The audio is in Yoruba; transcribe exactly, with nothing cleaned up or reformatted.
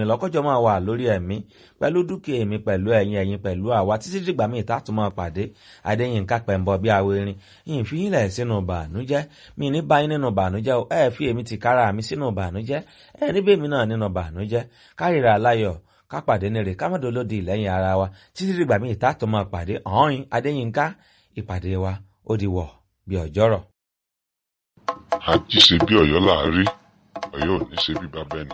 àtòrin lọ́kọ́jọ́ máa wà lórí ẹ̀mí pẹ̀lú dúkìá èmi pẹ̀lú ẹ̀yin ẹ̀yin pẹ̀lú àwa títí dìgbà míì tá tún máa pàdé Adéyínká Pẹ̀mbọ bí awérin ìfìyìnlẹ̀ sínú bànújẹ́ mi ní báyìí nínú bànújẹ́ o ẹ fi èmi ti kára mi sínú bànújẹ́ ẹ níbẹ̀ mi náà nínú bànújẹ́ kárìíra aláyọ̀ ká pàdé nírè ká má dolódì lẹ́yìn ara wa títí dìgbà míì tá tún máa pàdé ọ̀hún Adéyínká ìpàdé wa ó di wọ̀ bí ọjọ́rọ̀. àjíṣe bí Ọ̀yọ́ là á rí Ọ̀yọ́ ò ní ṣe bí bàbá ẹni